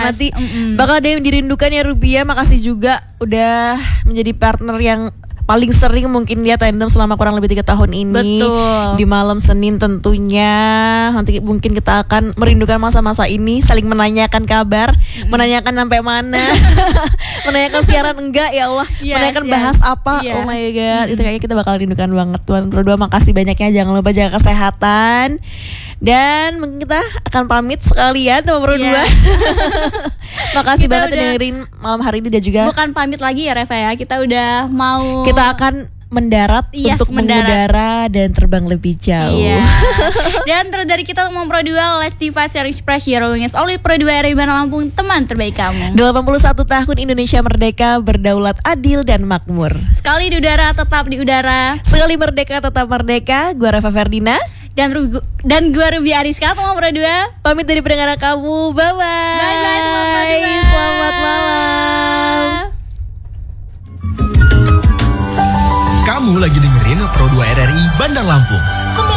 nanti bakal ada yang dirindukan ya Rubia. Makasih juga udah menjadi partner yang paling sering mungkin dia tandem selama kurang lebih 3 tahun ini. Betul. Di malam Senin tentunya. Nanti mungkin kita akan merindukan masa-masa ini, saling menanyakan kabar, menanyakan sampai mana, menanyakan siaran enggak ya Allah, menanyakan bahas apa. Oh my god, itu kayaknya kita bakal rindukan banget. Tuan berdua makasih banyaknya, jangan lupa jaga kesehatan. Dan mungkin kita akan pamit sekalian teman berdua. Makasih Kita banget udah dengerin malam hari ini dan juga bukan pamit lagi ya Reva ya. Kita udah mau kita akan mendarat untuk mengudara dan terbang lebih jauh. Dan dari kita mau Pro 2 Let's Divide Share Express Your Wings Only Pro 2 RRI Bandar Lampung, teman terbaik kamu. 81 tahun Indonesia merdeka, berdaulat, adil dan makmur. Sekali di udara tetap di udara. Sekali merdeka tetap merdeka. Gua Reva Ferdina dan gue Ruby Ariska, teman Pro 2. pamit dari pendengaran kamu. Bye bye. Bye bye teman Pro 2. Selamat malam. Kamu lagi dengerin Pro 2 RRI Bandar Lampung.